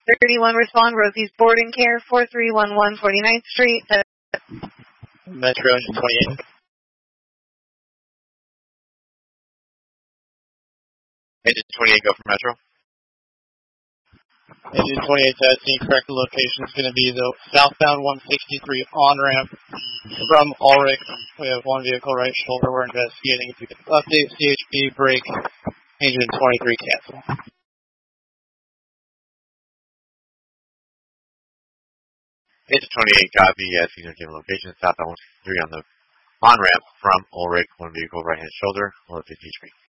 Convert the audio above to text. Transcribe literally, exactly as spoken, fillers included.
thirty-one, respond, Rosie's Boarding Care, four three one one forty-ninth Street. Metro, engine twenty-eight. Engine twenty-eight, go for Metro. Engine twenty-eight, that's the correct location is going to be the southbound one sixty-three on-ramp from Ulrich. We have one vehicle right shoulder. We're investigating if we can update C H P, brake, engine twenty-three, cancel. Engine twenty-eight, copy. Yes, you know, given location, southbound one sixty-three on the on-ramp from Ulrich, one vehicle right-hand shoulder. We'll update C H P.